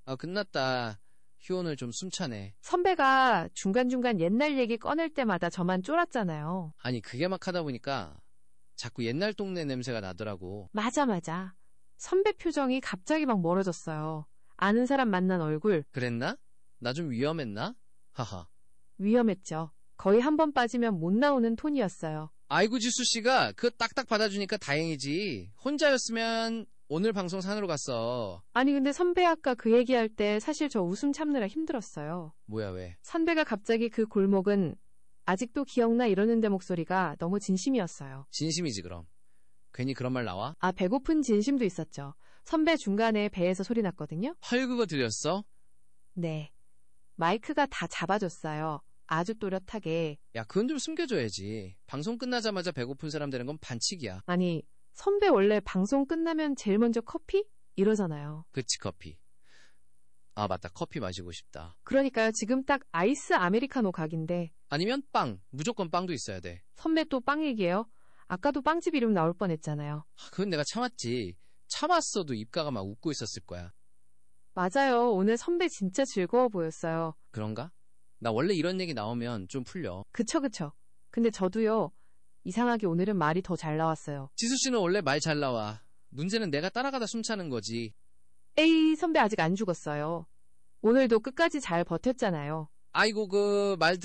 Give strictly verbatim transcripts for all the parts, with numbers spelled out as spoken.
아, 끝났다. 휴 오늘 좀 숨차네. 선배가 중간중간 옛날 얘기 꺼낼 때마다 저만 쫄았잖아요. 아니 그게 막 하다 보니까 자꾸 옛날 동네 냄새가 나더라고. 맞아 맞아. 선배 표정이 갑자기 막 멀어졌어요. 아는 사람 만난 얼굴. 그랬나? 나 좀 위험했나? 하하. 위험했죠. 거의 한 번 빠지면 못 나오는 톤이었어요. 아이고 지수씨가 그거 딱딱 받아주니까 다행이지. 혼자였으면 오늘 방송 산으로 갔어. 아니 근데 선배 아까 그 얘기할 때 사실 저 웃음 참느라 힘들었어요. 뭐야 왜? 선배가 갑자기 그 골목은 아직도 기억나 이러는데 목소리가 너무 진심이었어요. 진심이지 그럼. 괜히 그런 말 나와? 아 배고픈 진심도 있었죠. 선배 중간에 배에서 소리 났거든요. 헐 그거 들렸어? 네. 마이크가 다 잡아줬어요. 아주 또렷하게. 야 그건 좀 숨겨줘야지. 방송 끝나자마자 배고픈 사람 되는 건 반칙이야. 아니 선배 원래 방송 끝나면 제일 먼저 커피? 이러잖아요. 그치 커피. 아 맞다 커피 마시고 싶다. 그러니까요. 지금 딱 아이스 아메리카노 각인데. 아니면 빵. 무조건 빵도 있어야 돼. 선배 또 빵 얘기예요? 아까도 빵집 이름 나올 뻔했잖아요. 아, 그건 내가 참았지. 참았어도 입가가 막 웃고 있었을 거야. 맞아요. 오늘 선배 진짜 즐거워 보였어요. 그런가? 나 원래 이런 얘기 나오면 좀 풀려. 그쵸 그쵸. 근데 저도요. 이상하게 오늘은 말이 더 잘 나왔어요. 지수씨는 원래 말 잘 나와. 문제는 내가 따라가다 숨차는 거지. 에이 선배 아직 안 죽었어요. 오늘도 끝까지 잘 버텼잖아요. 아이고 그 말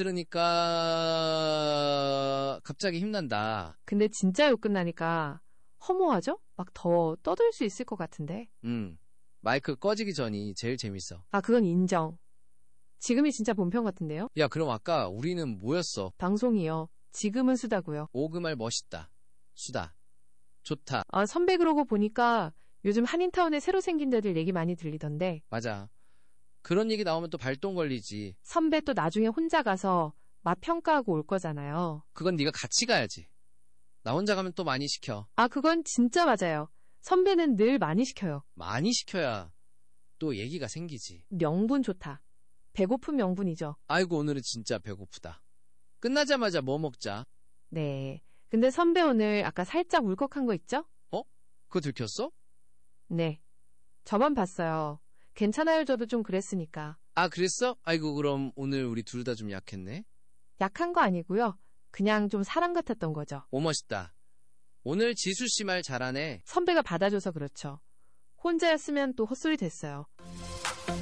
들으니까 갑자기 힘난다. 근데 진짜 욕 끝나니까 허무하죠? 막 더 떠들 수 있을 것 같은데. 음 마이크 꺼지기 전이 제일 재밌어. 아 그건 인정. 지금이 진짜 본편 같은데요? 야 그럼 아까 우리는 뭐였어? 방송이요. 지금은 수다고요. 오 그 말 멋있다. 수다. 좋다. 아 선배 그러고 보니까 요즘 한인타운에 새로 생긴 데들 얘기 많이 들리던데. 맞아. 그런 얘기 나오면 또 발동 걸리지. 선배 또 나중에 혼자 가서 맛 평가하고 올 거잖아요. 그건 네가 같이 가야지. 나 혼자 가면 또 많이 시켜. 아 그건 진짜 맞아요. 선배는 늘 많이 시켜요. 많이 시켜야 또 얘기가 생기지. 명분 좋다. 배고픈 명분이죠. 아이고 오늘은 진짜 배고프다. 끝나자마자 뭐 먹자. 네. 근데 선배 오늘 아까 살짝 울컥한 거 있죠? 어? 그거 들켰어? 네. 저만 봤어요. 괜찮아요. 저도 좀 그랬으니까. 아 그랬어? 아이고 그럼 오늘 우리 둘 다 좀 약했네. 약한 거 아니고요. 그냥 좀 사람 같았던 거죠. 오 멋있다. 오늘 지수씨 말 잘하네. 선배가 받아줘서 그렇죠. 혼자였으면 또 헛소리 됐어요.